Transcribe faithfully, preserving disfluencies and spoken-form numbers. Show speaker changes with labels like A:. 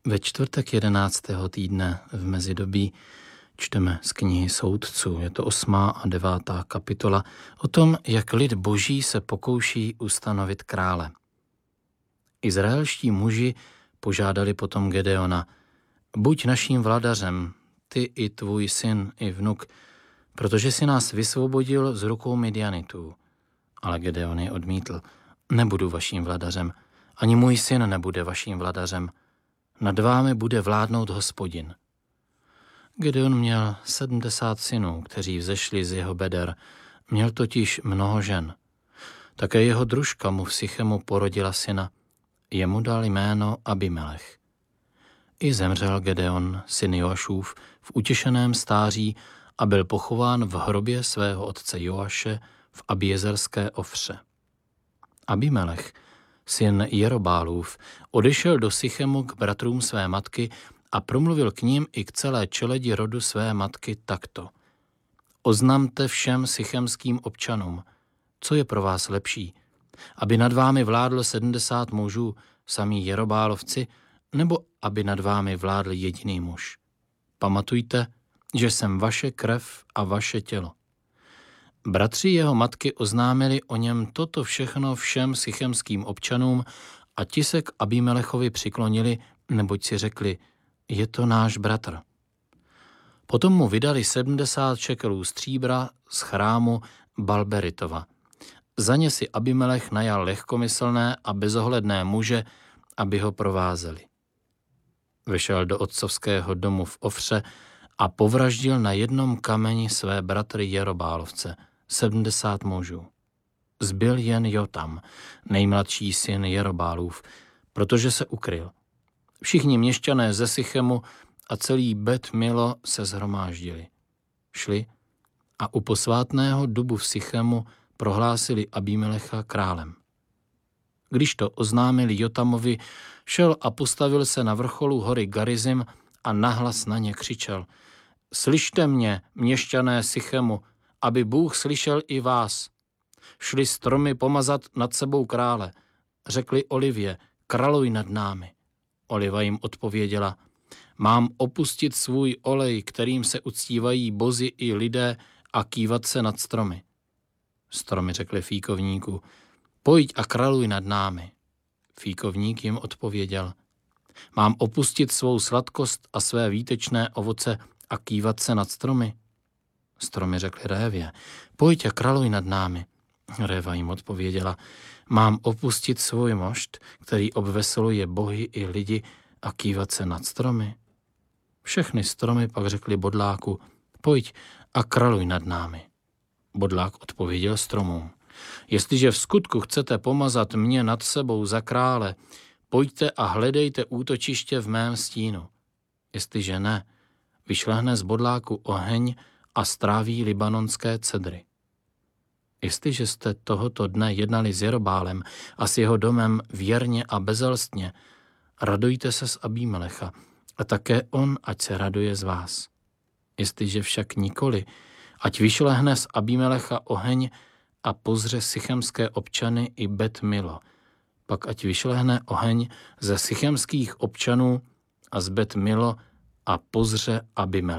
A: Ve čtvrtek jedenáctého týdne v mezidobí čteme z knihy Soudců. Je to osmá a devátá kapitola o tom, jak lid boží se pokouší ustanovit krále. Izraelští muži požádali potom Gedeona: buď naším vladařem, ty i tvůj syn i vnuk, protože si nás vysvobodil z rukou Midianitů. Ale Gedeon je odmítl: nebudu vaším vladařem, ani můj syn nebude vaším vladařem. Nad vámi bude vládnout Hospodin. Gedeon měl sedmdesát synů, kteří vzešli z jeho beder. Měl totiž mnoho žen. Také jeho družka mu v Sychemu porodila syna. Jemu dal jméno Abimelech. I zemřel Gedeon, syn Joašův, v utěšeném stáří a byl pochován v hrobě svého otce Joaše v Abiezerské Ofře. Abimelech, syn Jerobálův, odešel do Sychemu k bratrům své matky a promluvil k ním i k celé čeledi rodu své matky takto: oznamte všem sychemským občanům, co je pro vás lepší, aby nad vámi vládlo sedmdesát mužů, samí Jerobálovci, nebo aby nad vámi vládl jediný muž. Pamatujte, že jsem vaše krev a vaše tělo. Bratři jeho matky oznámili o něm toto všechno všem sychemským občanům a ti se k Abimelechovi přiklonili, neboť si řekli: je to náš bratr. Potom mu vydali sedmdesát šekelů stříbra z chrámu Balberitova. Za ně si Abimelech najal lehkomyslné a bezohledné muže, aby ho provázeli. Vešel do otcovského domu v Ofře a povraždil na jednom kameni své bratry Jerobálovce, sedmdesát mužů. Zbyl jen Jotam, nejmladší syn Jerobálův, protože se ukryl. Všichni měšťané ze Sychemu a celý Bet Milo se shromáždili. Šli a u posvátného dubu v Sychemu prohlásili Abimelecha králem. Když to oznámili Jotamovi, šel a postavil se na vrcholu hory Garizim a nahlas na ně křičel: slyšte mě, měšťané Sychemu, aby Bůh slyšel i vás. Šli stromy pomazat nad sebou krále. Řekli Olivě: králuj nad námi. Oliva jim odpověděla: mám opustit svůj olej, kterým se uctívají bozi i lidé, a kývat se nad stromy. Stromy řekli fíkovníku: pojď a králuj nad námi. Fíkovník jim odpověděl: mám opustit svou sladkost a své výtečné ovoce a kývat se nad stromy. Stromy řekli révě: pojď a králuj nad námi. Réva jim odpověděla: mám opustit svůj mošt, který obveseluje bohy i lidi, a kývat se nad stromy. Všechny stromy pak řekli bodláku: pojď a králuj nad námi. Bodlák odpověděl stromům: jestliže v skutku chcete pomazat mě nad sebou za krále, pojďte a hledejte útočiště v mém stínu. Jestliže ne, vyšlehne z bodláku oheň a stráví libanonské cedry. Jestliže jste tohoto dne jednali s Jerobálem a s jeho domem věrně a bezelstně, radujte se z Abimelecha a také on ať se raduje z vás. Jestliže však nikoli, ať vyšlehne z Abimelecha oheň a pozře sychemské občany i Bet Milo. Pak ať vyšlehne oheň ze sychemských občanů a z Bet Milo a pozře Abimelech.